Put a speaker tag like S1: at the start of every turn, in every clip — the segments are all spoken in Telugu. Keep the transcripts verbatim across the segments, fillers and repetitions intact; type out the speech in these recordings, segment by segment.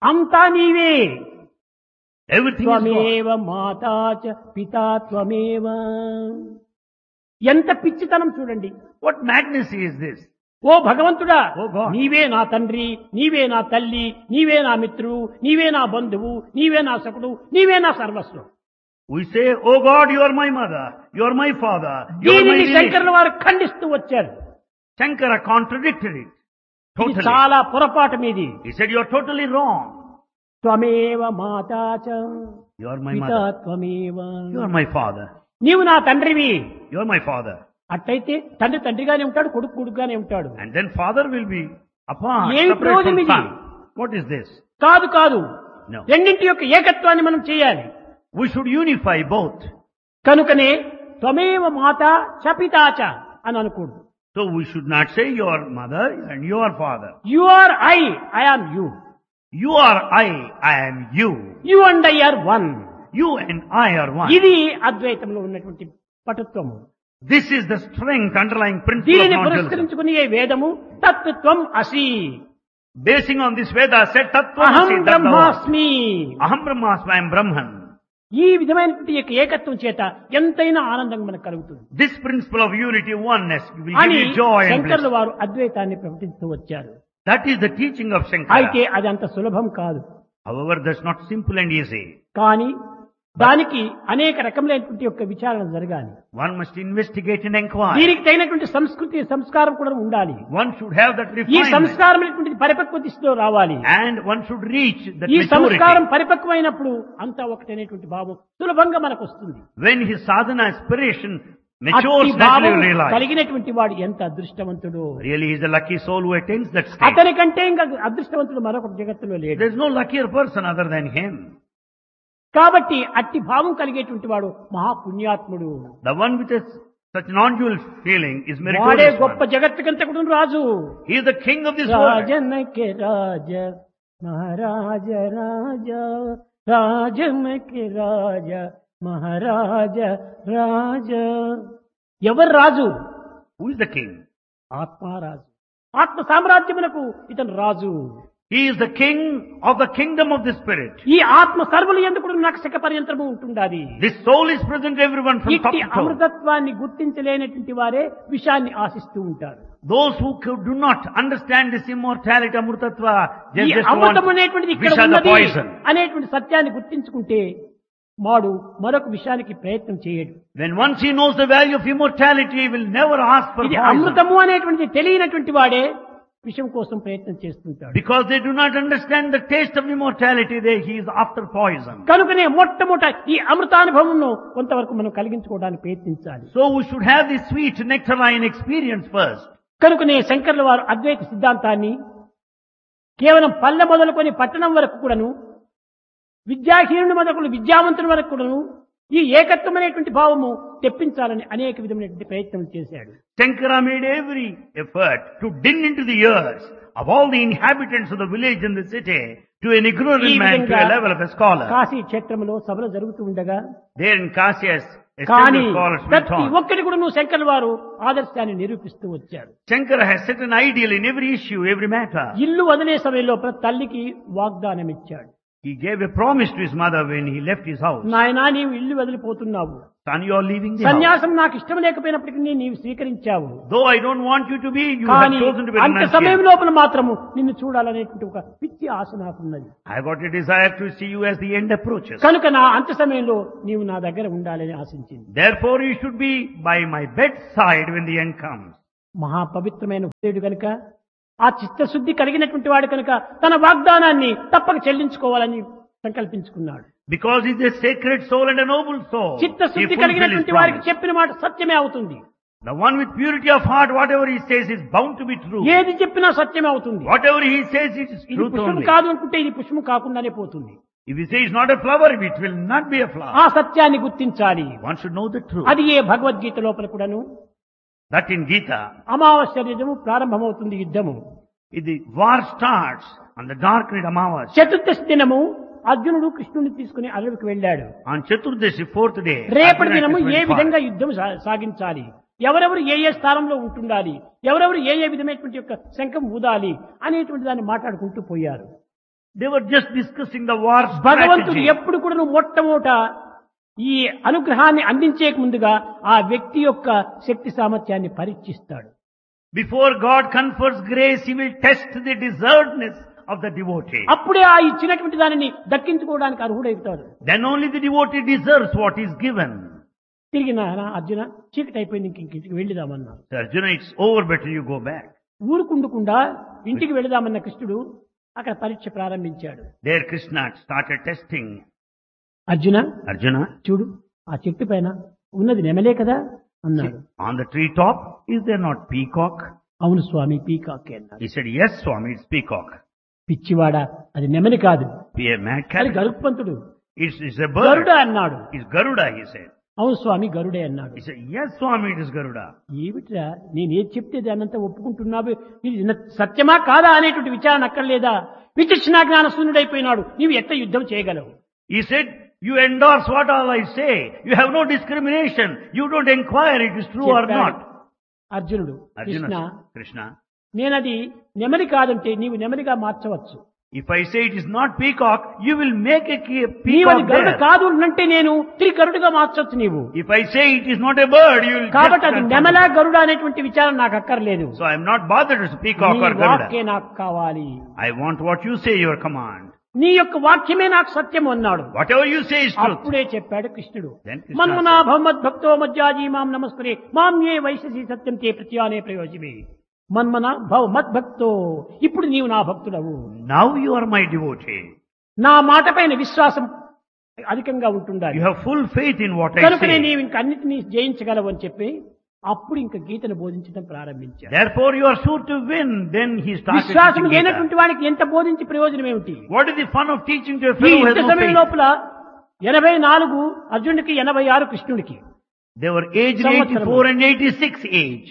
S1: అంతా నీవే.
S2: Everything is God.
S1: త్వమేవ మాతా చ పితా త్వమేవ. ఎంత పిచ్చితనం చూడండి.
S2: What madness is this?
S1: ఓ భగవంతుడా,
S2: ఓ God.
S1: నీవే నా తండ్రి, నీవే నా తల్లి, నీవే నా మిత్రుడు, నీవే నా బంధువు, నీవే నా సకుడు, నీవే నా సర్వస్వం.
S2: We say, oh God, you are my mother, you are my father, you are my
S1: దీనిని
S2: relation.
S1: శంకరుల వారు ఖండిస్తూ వచ్చారు.
S2: Shankara contradicted it.
S1: ఇది
S2: Totally.
S1: చాలా పొరపాటు మీది.
S2: He said, you are totally wrong.
S1: త్వమేవ మాతా చ
S2: You are my
S1: పితా
S2: mother.
S1: త్వమేవ.
S2: You are my father.
S1: నీవు నా తండ్రివి.
S2: You are my father.
S1: అట్టయితే తండ్రి తండ్రిగానే ఉంటాడు, కొడుకు కొడుకుగానే ఉంటాడు.
S2: And then father will be apart,
S1: ఏమి
S2: separate
S1: ప్రయోజనం
S2: from
S1: ఇది?
S2: son. What is this?
S1: కాదు కాదు,
S2: No.
S1: రెండింటి యొక్క ఏకత్వాన్ని మనం చేయాలి.
S2: We should unify both.
S1: కనుకనే త్వమేవ మాత చ పితా చ అని అనకూడదు.
S2: So we should not say your mother and your father.
S1: You are I, I am you.
S2: You are I, I am you.
S1: You and I are one.
S2: You and I are one.
S1: ఇది అద్వైతంలో ఉన్నటువంటి పటుత్వము.
S2: This is the strength underlying principle of
S1: దీనిని
S2: non-dualism.
S1: పురస్కరించుకుని ఏ వేదము తత్వం అసి,
S2: Basing on this Veda said Tattva
S1: అహం
S2: Asi,
S1: బ్రహ్మాస్మి.
S2: Aham Brahmasmi, I am Brahman.
S1: ఈ విధమైనటువంటి యొక్క ఏకత్వం చేత ఎంతైనా ఆనందం మనకు కలుగుతుంది
S2: This principle of unity, oneness will
S1: అని
S2: give you joy and
S1: శంకర్ల
S2: bliss.
S1: వారు అద్వైతాన్ని ప్రకటిస్తూ వచ్చారు.
S2: That is the teaching of
S1: అయితే
S2: Shankara.
S1: అది అంత సులభం కాదు.
S2: However, that's not simple and easy.
S1: కానీ దానికి అనేక రకములైనటువంటి యొక్క విచారణ జరగాలి.
S2: One must investigate and inquire.
S1: దీనికి తగినటువంటి సంస్కృతి సంస్కారం కూడా ఉండాలి.
S2: One should have that
S1: ఈ
S2: refinement.
S1: సంస్కారం అనేటువంటి పరిపక్వ దిశలో రావాలి.
S2: And one should reach that
S1: ఈ సంస్కారం
S2: maturity.
S1: పరిపక్వమైనప్పుడు అంతా ఒకటనేటువంటి భావం సులభంగా మనకు వస్తుంది.
S2: When his sadhana aspiration
S1: అట్టి
S2: matures, naturally
S1: భావం
S2: you realize.
S1: కలిగినటువంటి వాడు ఎంత అదృష్టవంతుడు.
S2: Really, he is a lucky soul who attains that state.
S1: అతని కంటే ఇంకా అదృష్టవంతుడు మరొక జగత్తులో లేడు.
S2: There is no luckier person other than him.
S1: కాబట్టి అట్టి భావం కలిగేటువంటి వాడు మహాపుణ్యాత్ముడు.
S2: The one with a, such non-dual feeling is
S1: వాడే
S2: meritorious
S1: గొప్ప
S2: one.
S1: జగత్తుకంతకుడు Raju.
S2: He is the king of this world.
S1: రాజనకే రాజ మహారాజ రాజ, రాజనకే రాజ మహారాజ రాజ. ఎవరు రాజు?
S2: Who is the king?
S1: ఆత్మారాజు. ఆత్మ సామ్రాజ్యమునకు ఇతను రాజు.
S2: He is the king of the kingdom of the spirit.
S1: ఈ ఆత్మ సర్వులు ఎందుకు నక్షక పర్యంతరము ఉంటుండాలి.
S2: This soul is present everyone from top
S1: ఇట్టి
S2: to toe.
S1: అమృతత్వాన్ని గుర్తించలేనటువంటి వారే విషయాన్ని ఆశిస్తూ ఉంటారు.
S2: Those who could- do not understand this immortality, amrutatva,
S1: ఈ
S2: just, just
S1: అమృతం
S2: want
S1: అనేటువంటిది ఇక్కడ
S2: Visha the
S1: ఉన్నది
S2: poison.
S1: అనేటువంటి సత్యాన్ని గుర్తించుకుంటే వాడు మరొక విషయానికి ప్రయత్నం చేయడు.
S2: When once he knows the value of immortality, he will never ask for
S1: ఇది
S2: poison.
S1: అమృతము అనేటువంటిది తెలియనటువంటి వాడే విషయం కోసం ప్రయత్నం చేస్తుంటాడు.
S2: Because they do not understand the taste of immortality, they, he is after poison.
S1: కనుకనే మొట్టమొదట ఈ అమృతానుభవంను కొంతవరకు మనం కలిగించుకోవడానికి ప్రయత్నించాలి.
S2: So we should have this sweet nectarine experience first.
S1: కనుకనే శంకర్ల వారు అద్వైత సిద్ధాంతాన్ని కేవలం పల్లె మొదలుకొని పట్టణం వరకు కూడాను, విద్యాహీనుని మొదలు విద్యావంతుని వరకు కూడాను ఈ ఏకత్వం అనేటువంటి భావము తెప్పించాలని అనేక విధమైనటువంటి ప్రయత్నం చేశాడు.
S2: Shankara made every effort to din into the ears of all the inhabitants of the village and the city to an ignorant
S1: ఈ
S2: man to
S1: విధంగా
S2: a level of a scholar.
S1: Kashi క్షేత్రంలో సభలు జరుగుతూ ఉండగా
S2: There in Kashi, as
S1: కానీ
S2: esteemed scholars went
S1: ప్రతి
S2: on.
S1: ఒక్కటి కూడా నువ్వు శంకర్ల వారు ఆదర్శాన్ని నిరూపిస్తూ వచ్చాడు.
S2: Shankara has set an ideal in every issue, every matter.
S1: ఇల్లు వదిలే సమయంలో ప్రతి తల్లికి వాగ్దానం ఇచ్చాడు.
S2: He gave a promise to his mother when he left his house.
S1: నాయనా నీవు ఇల్లు వదిలిపోతున్నావు,
S2: Son, you are leaving the house.
S1: సన్యాసం నాకు ఇష్టం లేకపోయినప్పటికీ నీవు స్వీకరించావు.
S2: Though I don't want you to be, you
S1: కానీ
S2: have chosen to be
S1: అంత సమయం
S2: renunciant.
S1: లోపల మాత్రము నిన్ను చూడాలనేటువంటి ఒక పిచ్చి ఆశ నాకున్నది.
S2: I got a desire to see you as the end approaches.
S1: కనుక నా అంత సమయంలో నీవు నా దగ్గర ఉండాలని ఆశించింది.
S2: Therefore you should be by my bedside when the end comes.
S1: మహాపవిత్రమైన హృదయుడు కనుక, ఆ చిత్తశుద్ధి కలిగినటువంటి వాడు కనుక తన వాగ్దానాన్ని తప్పక చెల్లించుకోవాలని సంకల్పించుకున్నాడు.
S2: Because he is a sacred soul and a noble soul. He
S1: చిత్తశుద్ధి
S2: fulfilled his
S1: కలిగినటువంటి వారికి
S2: promise.
S1: చెప్పిన మాట సత్యమే అవుతుంది.
S2: The one with purity of heart, whatever he says is bound to be true.
S1: ఏది చెప్పినా సత్యమే అవుతుంది.
S2: Whatever he says, it is
S1: ఇది
S2: truth
S1: పుష్పం
S2: only.
S1: కాదు అనుకుంటే ఇది పుష్పం కాకుండానే పోతుంది.
S2: If he says not a flower, it will not be a
S1: ఆ
S2: flower.
S1: సత్యాన్ని గుర్తించాలి.
S2: One should know the truth.
S1: అది ఏ భగవద్గీత లోపల కూడాను
S2: That in Gita,
S1: అమావాస్య యుద్ధము ప్రారంభమవుతుంది. యుద్ధము
S2: if the war starts on the dark night Amavas.
S1: చతుర్దశి దినము అర్జునుడు కృష్ణుని తీసుకుని అడవికి వెళ్ళాడు.
S2: On Chaturdashi, fourth day,
S1: రేపటి
S2: Arjuna
S1: దినము
S2: went
S1: ఏ
S2: far.
S1: విధంగా యుద్ధం సా- సాగించాలి, ఎవరెవరు ఏ ఏ స్థానంలో ఉంటుండాలి, ఎవరెవరు ఏ ఏ విధమైనటువంటి యొక్క శంఖం ఊదాలి అనేటువంటి దాన్ని మాట్లాడుకుంటూ పోయారు.
S2: They were just discussing the war
S1: భగవంతుడు
S2: strategy.
S1: ఎప్పుడు కూడా నువ్వు మొట్టమొదట ఈ అనుగ్రహాన్ని అందించేక ముందుగా ఆ వ్యక్తి యొక్క శక్తి సామర్థ్యాన్ని పరీక్షిస్తాడు.
S2: Before God confers grace, He will test the deservedness of the devotee.
S1: అప్పుడే ఆ ఇచ్చినటువంటి దానిని దక్కించుకోవడానికి అర్హుడవుతాడు.
S2: Then only the devotee deserves what is given.
S1: తిరిగి నాయనా అర్జున చీకటి అయిపోయింది, ఇంక ఇంటికి వెళ్ళిదామన్నాడు.
S2: So Arjuna, it's over, better you go back.
S1: ఊరుకుండకుండా ఇంటికి వెళదామన్న కృష్ణుడు అక్కడ పరీక్ష ప్రారంభించాడు.
S2: There Krishna started testing.
S1: Arjuna
S2: Arjuna,
S1: చూడు, ఆ చెట్టు పైన ఉన్నది నెమలే కదా అన్నాడు.
S2: on the tree top, is there not peacock?
S1: అవును స్వామి, పీకాకే అన్నాడు.
S2: He said, yes, Swami, it's peacock.
S1: పిచ్చివాడా, అది నెమలి కాదు,
S2: Be a mad
S1: అది
S2: cat.
S1: గరుత్మంతుడు,
S2: It's, it's a bird.
S1: గరుడ అన్నాడు.
S2: It's Garuda, he said.
S1: అవును స్వామి, గరుడే అన్నాడు.
S2: He said, yes, Swami, it is Garuda.
S1: ఏమిట్రా, నేను ఏది చెప్తే దానంతా ఒప్పుకుంటున్నావు, ఇది న- సత్యమా కాదా అనేటువంటి విచారణ అక్కర్లేదా? విచక్షణ జ్ఞాన శూన్యుడైపోయినాడు, నీవు ఎట్లా యుద్ధం చేయగలవు?
S2: He said, you endorse what all I say. You have no discrimination. You don't inquire it is true or
S1: చెప్పాడు
S2: not.
S1: అర్జునుడు, కృష్ణ,
S2: Arjuna, Krishna,
S1: నేనది నెమలి కాదంటే నీవు నెమలిగా మార్చవచ్చు,
S2: if I say it is not peacock, you will make a ki-
S1: నీవు అది
S2: peacock
S1: గరుడ
S2: there.
S1: కాదు అంటే నేను తిరిగి గరుడుగా మార్చవచ్చు నీవు.
S2: If I say it is not a bird, you will
S1: కాబట్టి
S2: just
S1: అది
S2: confirm
S1: నెమల
S2: it.
S1: గరుడ అనేటువంటి విచారం నాకు అక్కర్లేదు.
S2: So I am not bothered as peacock
S1: నీ
S2: or Garuda.
S1: వాక్యే నాకు కావాలి,
S2: I want what you say, your command.
S1: నీ యొక్క వాక్యమే నాకు సత్యం అన్నాడు.
S2: Whatever you say is truth.
S1: అప్పుడే చెప్పాడు కృష్ణుడు,
S2: Then Krishna
S1: మన్మనా
S2: said,
S1: భవమద్భక్తో మజ్జాజీ మాం నమస్కరే మాం ఏ వైశసి సత్యం తే ప్రత్యానే ప్రయోజమే. మన్మన భవ మద్భక్తో, ఇప్పుడు నీవు నా భక్తుడవు,
S2: now you are my devotee.
S1: నా మాట పైన విశ్వాసం అధికంగా ఉంటుండాలి,
S2: You have full faith in what I
S1: కనుకనే
S2: say.
S1: నీవు ఇంక అన్నిటినీ జయించగలవు అని చెప్పి అప్పుడు ఇంక గీతను బోధించడం ప్రారంభించాడు.
S2: Therefore you are sure to win. Then he started
S1: విశ్వాసం
S2: teaching
S1: లేనటువంటి
S2: Gita.
S1: వాడికి ఎంత బోధించి ప్రయోజనం ఏమిటి?
S2: What is the fun of teaching to a
S1: ఈ
S2: fellow who has
S1: ఇంత
S2: no
S1: సమయం
S2: faith?
S1: లోపల ఎనభై నాలుగు అర్జునుడికి, ఎనభై ఆరు కృష్ణుడికి.
S2: They were aged
S1: సంవత్సరము.
S2: eighty-four and eighty-six age.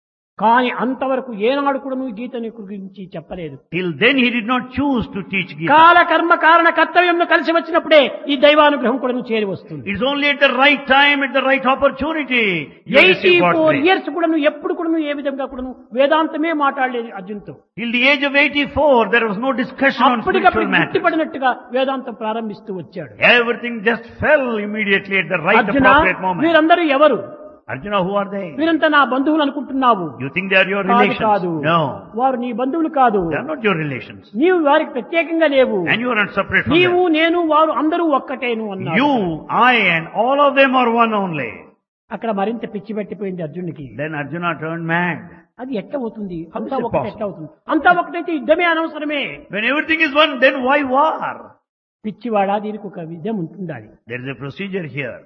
S1: కానీ అంతవరకు ఏనాడు కూడా నువ్వు గీతని గురించి చెప్పలేదు.
S2: Till then he did not choose to teach Gita.
S1: కాల కర్మ కారణ కర్తవ్యంలో కలిసి వచ్చినప్పుడే ఈ దైవానుగ్రహం కూడా నువ్వు చేరి వస్తుంది.
S2: It's only at the right time, at the right opportunity, you
S1: eighty
S2: receive God's
S1: four
S2: grace.
S1: Years కూడా నువ్వు ఎప్పుడు కూడా నువ్వు ఏ విధంగా కూడా నువ్వు వేదాంతమే మాట్లాడలేదు అర్జున్తో.
S2: Till the age of eighty-four, there was no discussion on
S1: అప్పటికప్పుడు
S2: spiritual matters.
S1: గుర్తుపడినట్టుగా వేదాంతం ప్రారంభిస్తూ వచ్చాడు.
S2: Everything just fell immediately at the right
S1: Arjuna,
S2: appropriate moment.
S1: వీరందరూ ఎవరు?
S2: Arjuna, who are they?
S1: వీరంతా నా బంధువులు అనుకుంటున్నావు.
S2: You think they are your
S1: కాదు
S2: relations?
S1: కాదు,
S2: No.
S1: వారు నీ బంధువులు కాదు,
S2: They are not your relations.
S1: నీవు వారికి ప్రత్యేకంగా లేవు.
S2: And you are not separate from
S1: నీవు
S2: them.
S1: నేను వారు అందరూ ఒక్కటేను అన్నాడు.
S2: You, I and all of them are one only.
S1: అక్కడ మరింత పిచ్చి పెట్టిపోయింది అర్జునుడికి.
S2: Then Arjuna turned mad.
S1: అది ఎట్లా అవుతుంది?
S2: How
S1: అంతా
S2: is it
S1: ఒకటి
S2: possible?
S1: ఎట్లా అవుతుంది? అంతా ఒకటైతే యుద్ధమే అనవసరమే.
S2: When everything is one, then why war?
S1: పిచ్చివాడా, దీనికి ఒక విధం ఉంటుండాలి.
S2: There is a procedure here.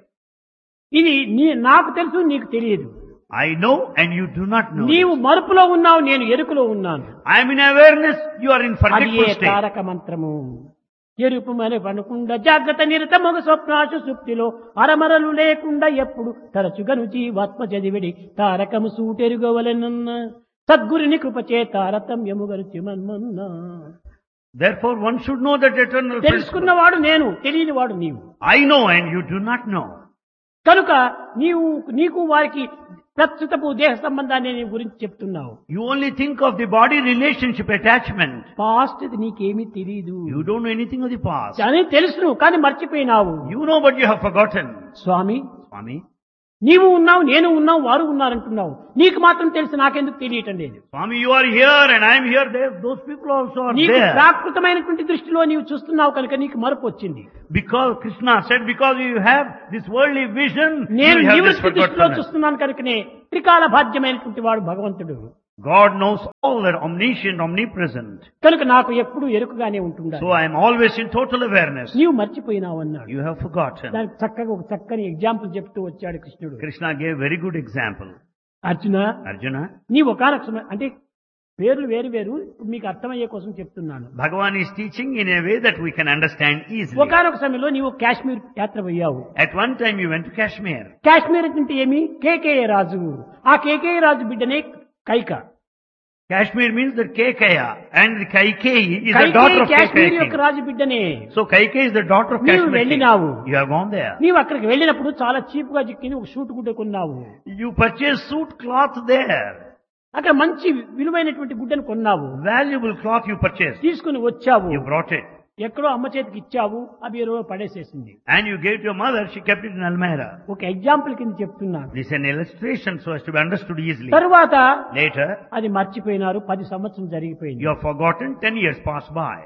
S1: ఇది నీ నాకు తెలుసు, నీకు తెలియదు.
S2: I know and you do not know.
S1: నీవు మరుపులో ఉన్నావు, నేను ఎరుకులో ఉన్నాను.
S2: I am in awareness, you are in
S1: అది ఏ
S2: forgetful state.
S1: తారక మంత్రము. ఎరుపు మరి పనుకుండా జాగ్రత్త నిరత మగ స్వప్నాశు సుప్తిలో అరమరలు లేకుండా ఎప్పుడు తరచుగను జీవాత్మ చదివిడి తారకము సూటెరుగవలెనన్న సద్గురుని కృపచే తారతమ్యముగరుచి మన్మన్నా.
S2: Therefore one should know that eternal principle.
S1: తెలుసుకున్నవాడు నేను, తెలియని వాడు నీవు.
S2: I know and you do not know.
S1: కనుక నీవు నీకు వారికి ప్రస్తుతపు దేహ సంబంధాన్ని నీ గురించి చెప్తున్నావు.
S2: You only think of the body relationship attachment.
S1: Past నీకేమీ తెలియదు.
S2: You don't know anything of the past.
S1: అని తెలుసును కానీ మర్చిపోయినావు.
S2: You know but you have forgotten.
S1: Swamy,
S2: Swami,
S1: నీవు ఉన్నావు, నేను ఉన్నావు, వారు ఉన్నారంటున్నావు. నీకు మాత్రం తెలుసు, నాకెందుకు తెలియటం లేదు.
S2: Swami, you are here and I am here. There, those people also are
S1: నీకు
S2: there.
S1: ప్రాకృతమైనటువంటి దృష్టిలో నీవు చూస్తున్నావు కనుక నీకు మరపు వచ్చింది.
S2: Because Krishna said, because you have this worldly vision,
S1: నేను
S2: you have this
S1: నివృత్తి దృష్టిలో
S2: forgetfulness.
S1: చూస్తున్నాను కనుకనే త్రికాల బాధ్యమైనటువంటి వాడు భగవంతుడు.
S2: God knows all, that omniscient, omnipresent.
S1: కనుక నాకు ఎప్పుడు ఎరుకుగానే ఉంటుందా.
S2: So I am always in total awareness.
S1: నీవు మర్చిపోయినావు అన్నాడు.
S2: You have forgotten.
S1: దానికి చక్కగా ఒక చక్కని ఎగ్జాంపుల్ చెప్తూ వచ్చాడు కృష్ణుడు.
S2: Krishna gave very good example.
S1: Arjuna,
S2: Arjuna,
S1: నీ ఒకనొక సమయం అంటే పేర్లు వేరు వేరు, ఇప్పుడు మీకు అర్థమయ్యే కోసం చెప్తున్నాను.
S2: Bhagavan is teaching in a way that we can understand easily.
S1: ఒకనొక సమయంలో నీవు కాశ్మీర్ యాత్ర పోయావు.
S2: At one time you went to Kashmir.
S1: Kashmir అంటే ఏమి? కేకేయ రాజు. ఆ కేకేయ రాజు బిడ్డనే Kaika.
S2: Kashmir means that Kekaya and the Kaikeyi is the
S1: Kaikeyi
S2: daughter of
S1: Kashmir
S2: Kekaya
S1: యొక్క
S2: king.
S1: Raju బిడ్డనే.
S2: So Kaikeyi is the daughter of
S1: నీవు
S2: Kashmir king.
S1: వెళ్ళినావు.
S2: You have gone there.
S1: నీవు అక్కడికి వెళ్ళినప్పుడు చాలా చీప్ గా చిక్కింది ఒక షూట్ గుడ్డ కొన్నావు.
S2: You purchased suit cloth there.
S1: అక్కడ మంచి విలువైనటువంటి గుడ్డను కొన్నావు.
S2: Valuable cloth you purchased.
S1: తీసుకుని వచ్చావు.
S2: You brought it.
S1: ఎక్కడో అమ్మ చేతికి ఇచ్చావు అవి ఎరువు పడేసేసింది.
S2: And you gave to your mother, she kept it in Almira.
S1: ఒక ఎగ్జాంపుల్ కింద చెప్తున్నాను.
S2: This is an illustration so as to be understood easily.
S1: తరువాత
S2: Later,
S1: అది మర్చిపోయినారు. పది సంవత్సరం జరిగిపోయింది.
S2: you have forgotten, ten years passed by.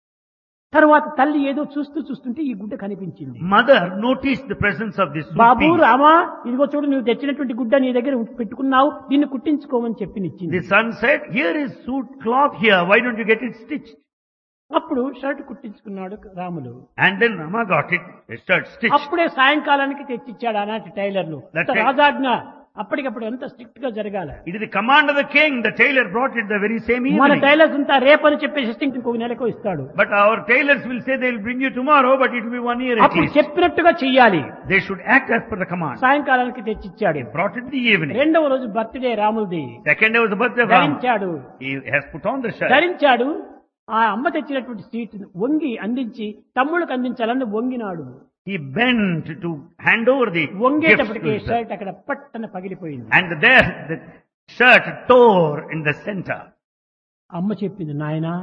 S1: తరువాత తల్లి ఏదో చూస్తూ చూస్తుంటే ఈ గుడ్డ కనిపించింది.
S2: Mother noticed the presence of this
S1: Babu
S2: suit piece.
S1: Rama ఇదిగో చూడు నువ్వు తెచ్చినటువంటి గుడ్డ నీ దగ్గర పెట్టుకున్నావు దీన్ని కుట్టించుకోమని చెప్పి ఇచ్చింది.
S2: The son said, here is suit cloth here, why don't you get it stitched?
S1: అప్పుడు shirt కుట్టించుకున్నాడు Ramulu.
S2: And then Rama got it, a shirt stitched.
S1: అప్పుడే సాయంకాలానికి తెచ్చిచ్చాడు ఆనాటి టైలర్లు.
S2: That time-
S1: రాజాజ్ఞ అప్పటికప్పుడు ఎంత స్ట్రిక్ట్ గా జరగాల.
S2: It is the command of the king, the tailor brought it the very same
S1: మన
S2: evening.
S1: టైలర్స్ అంతా రేపని చెప్పేసి స్ట్రిక్ట్ ఇంకొక నెలకు ఇస్తాడు.
S2: But our tailors will say they will bring you tomorrow, but it will be one year at
S1: అప్పుడు
S2: least.
S1: చెప్పినట్టుగా చెయ్యాలి.
S2: They should act as per the command.
S1: సాయంకాలానికి తెచ్చిచ్చాడు.
S2: He brought it in the evening.
S1: రెండవ రోజు birthday రాములది.
S2: Second day was the birthday of Rama.
S1: ధరించాడు
S2: He has put on the shirt.
S1: ధరించాడు ఆ అమ్మ తెచ్చినటువంటి సీట్ వంగి అందించి తమ్ముళ్ళకి అందించాలని వంగినాడు.
S2: He bent to hand over the gifts to
S1: వంగేటప్పటికి
S2: his son.
S1: Shirt అక్కడ పట్టన పగిలిపోయింది.
S2: And there the shirt tore in the center.
S1: అమ్మ చెప్పింది నాయనా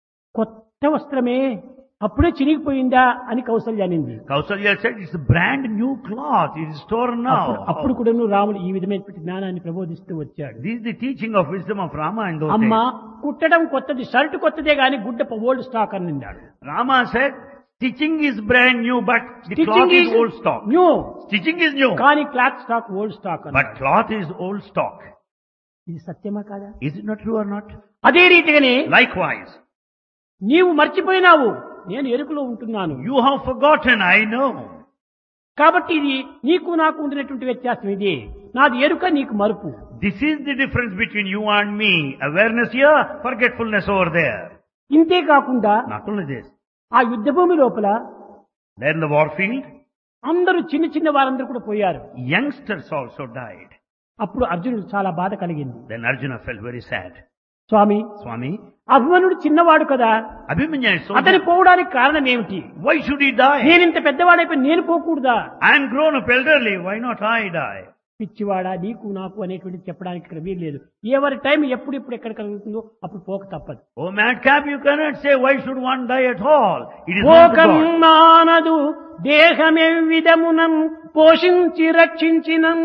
S1: కొత్త వస్త్రమే అప్పుడే చిరిగిపోయిందా అని కౌసల్య అనింది.
S2: Kausalya said, it's a brand new cloth, it is torn
S1: అప్పుడు
S2: now.
S1: అప్పుడు కూడా నువ్వు రాముడు ఈ విధమైనటువంటి జ్ఞానాన్ని ప్రబోధిస్తూ వచ్చాడు.
S2: This is the teaching of wisdom of Rama in those
S1: అమ్మ
S2: days.
S1: కుట్టడం కొత్తది షర్ట్ కొత్తదే గాని గుడ్డ ఓల్డ్ స్టాక్ అని నిందాడు.
S2: Rama said, stitching is brand new, but the
S1: Stitching
S2: cloth is
S1: is
S2: old stock.
S1: New
S2: Stitching is new,
S1: కానీ cloth stock old stock
S2: but
S1: అన్నాడు.
S2: cloth is old stock.
S1: ఇది సత్యమా కాదా?
S2: Is it not true or not?
S1: అదే రీతిగానే
S2: Likewise,
S1: నీవు మర్చిపోయినావు నేను ఎరుకలో ఉంటున్నాను.
S2: you have forgotten, I know.
S1: కాబట్టి ఇది నీకు నాకు ఉండినటువంటి వ్యత్యాసం ఇది. నాది ఎరుక నీకు మరుపు.
S2: This is the difference between you and me. Awareness here, forgetfulness over there.
S1: ఇంతే కాకుండా
S2: Not only this,
S1: ఆ యుద్ధ భూమి లోపల
S2: there in the warfield,
S1: అందరూ చిన్న చిన్న వారందరూ కూడా పోయారు.
S2: youngsters also died.
S1: అప్పుడు అర్జునుడు చాలా బాధ కలిగింది.
S2: Then Arjuna felt very sad.
S1: స్వామి
S2: Swami,
S1: అభిమన్యుడు చిన్నవాడు కదా
S2: Abhimanyu is so
S1: అతని పోవడానికి కారణం ఏమిటి?
S2: why should he die?
S1: నేను ఇంత పెద్దవాడైపోయి నేను పోకూడదా?
S2: I am grown up elderly, why not I die?
S1: పిచ్చివాడా నీకు నాకు అనేటువంటి చెప్పడానికి ఇక్కడ వీలు లేదు. ఎవరి టైం ఎప్పుడెప్పుడు ఎక్కడ కలుగుతుందో అప్పుడు పోక తప్పదు.
S2: Oh madcap, you cannot say why should one die at all. It is not
S1: పోకం
S2: God.
S1: మానదు దేహమే విధమునం పోషించి రక్షించినం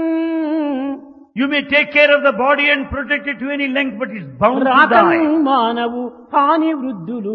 S2: You may take care of the body and protect it to any length, but it's bound to
S1: రాకం
S2: die.
S1: మానవు హాని వృద్ధులు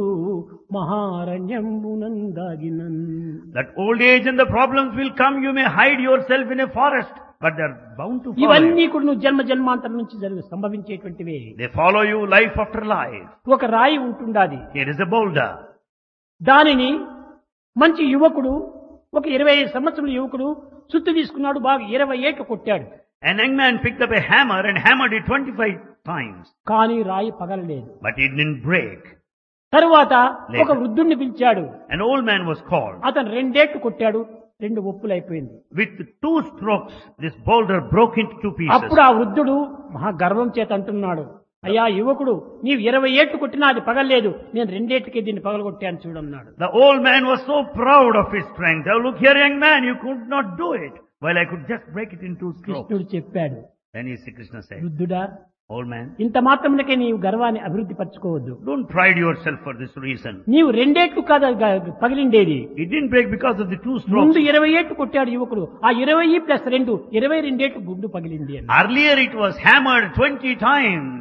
S1: మహారణ్యంబునందాగినన్.
S2: That old age and the problems will come, you may hide yourself in a forest, but they're bound to follow
S1: ఇవన్నీ
S2: you.
S1: కూడా నువ్వు జన్మ జన్మాంతరం నుంచి జరిగి సంభవించేటువంటివే.
S2: They follow you life after life.
S1: ఒక రాయి ఉంటుండాది.
S2: Here is a boulder.
S1: దానిని మంచి యువకుడు ఒక ఇరవై ఐదు సంవత్సరాల యువకుడు చుట్టూ తీసుకున్నాడు, బాగా ఇరవై ఏళ్ళు కొట్టాడు.
S2: An young man picked up a hammer and hammered it twenty-five times,
S1: కానీ రాయి పగలలేదు.
S2: but it didn't break.
S1: తరువాత
S2: Later.
S1: ఒక వృద్ధుణ్ణి పిలిచాడు.
S2: An old man was called.
S1: అతను రెండేళ్లు కొట్టాడు, రెండు ఒప్పులైపోయింది.
S2: With two strokes, this boulder broke into two pieces.
S1: అప్పుడు ఆ వృద్ధుడు మహా గర్వం చేత అంటున్నాడు, అయ్యా యువకుడు నీవు ఇరవై ఏళ్ళు కొట్టినా అది పగలలేదు, నేను రెండేళ్లకే దీన్ని పగలగొట్టాను చూడన్నాడు.
S2: The old man was so proud of his strength. Oh, look here, young man, you could not do it. Well, I could just break it in two strokes.
S1: కృష్ణుడు చెప్పాడు,
S2: Then he said, Krishna said,
S1: వృద్ధుడా
S2: old man,
S1: ఇంత మాత్రమునకే నీవు గర్వాన్ని అభివృద్ధి పరచుకోవద్దు.
S2: don't pride yourself for this reason.
S1: నీవు రెండేళ్లు కాదు గ- పగిలిండేది.
S2: It didn't break because of the two strokes.
S1: ముందు ఇరవై ఏళ్ళు కొట్టాడు యువకుడు, ఆ ఇరవై ప్లస్ రెండు ఇరవై రెండేళ్లు గుండు పగిలింది అని.
S2: Earlier it was hammered twenty times.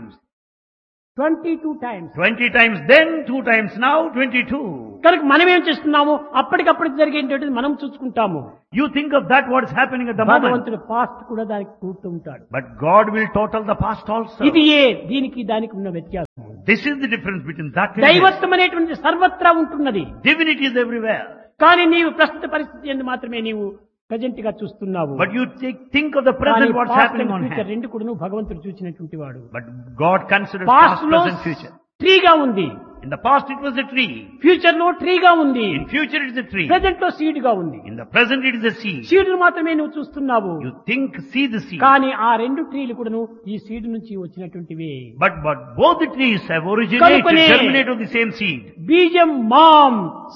S1: Twenty two times.
S2: twenty times then, two times now, twenty-two.
S1: కనుక మనం ఏం చేస్తున్నాము, అప్పటికప్పుడు జరిగేటువంటిది మనం చూసుకుంటాము.
S2: You think of that what is happening at the moment.
S1: భగవంతుడు పాస్ట్ కూడా దానికి కూడుతూ ఉంటాడు.
S2: But God will total the past also.
S1: ఇది ఏ దీనికి దానికి ఉన్న వ్యత్యాసం.
S2: This is the difference between that and this.
S1: దైవత్వం అనేటువంటి సర్వత్రా ఉంటున్నది.
S2: Divinity is everywhere.
S1: కానీ నీవు ప్రస్తుత పరిస్థితి ఎందు మాత్రమే నీవు ప్రజెంట్ గా చూస్తున్నావు.
S2: But you think, think of the present, what's happening on hand.
S1: రెండు కూడా నువ్వు భగవంతుడు చూసినటువంటి వాడు.
S2: But God considers
S1: past
S2: past,
S1: లో
S2: present, future.
S1: ట్రీగా ఉంది,
S2: In the past it was a tree.
S1: Future లో ట్రీగా ఉంది,
S2: In future it is a tree.
S1: Present లో సీడ్ గా ఉంది.
S2: In the present it is a seed.
S1: Seed మాత్రమే నువ్వు చూస్తున్నావు.
S2: You think, see the seed.
S1: కానీ ఆ రెండు ట్రీలు కూడాను ఈ సీడ్ నుంచి వచ్చినటువంటివి.
S2: But, but both the trees have originated,
S1: కనుకనే
S2: germinated of the same seed.
S1: బీజం మాం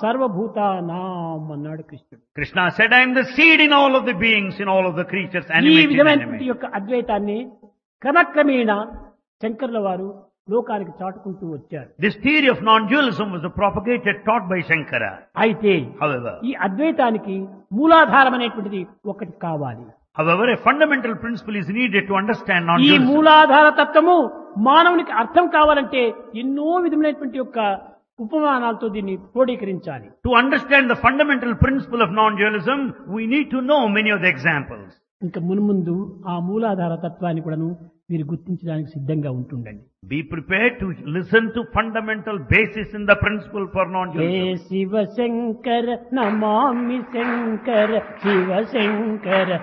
S1: సర్వభూతానాం అన్నాడు కృష్ణుడు.
S2: Krishna said, I am the seed in all of the beings, in all of the creatures,
S1: ఈ
S2: animate and
S1: విధమైనటువంటి
S2: inanimate.
S1: యొక్క అద్వైతాన్ని క్రమక్రమేణ శంకర్ల వారు లోకానికి చాటుకుంటూ వచ్చారు.
S2: This theory of non-dualism was propagated, taught by Shankara.
S1: అయితే
S2: However,
S1: ఈ అద్వైతానికి మూలాధారం అనేటువంటిది ఒకటి కావాలి.
S2: however, a fundamental principle is needed to understand
S1: ఈ
S2: non-dualism.
S1: మూలాధార తత్వము మానవునికి అర్థం కావాలంటే ఎన్నో విధమైనటువంటి యొక్క ఉపమానాలతో దీన్ని క్రోడీకరించాలి.
S2: To understand the fundamental principle of non-dualism, we need to know many of the examples.
S1: ఇంకా మున్ముందు ఆ మూలాధార తత్వాన్ని కూడాను మీరు గుర్తించడానికి సిద్ధంగా ఉంటుండండి.
S2: Be prepared to listen to fundamental basis in the principle for
S1: hey
S2: non-dualism.
S1: Shiva Shankara Namami Shankara Shiva Shankara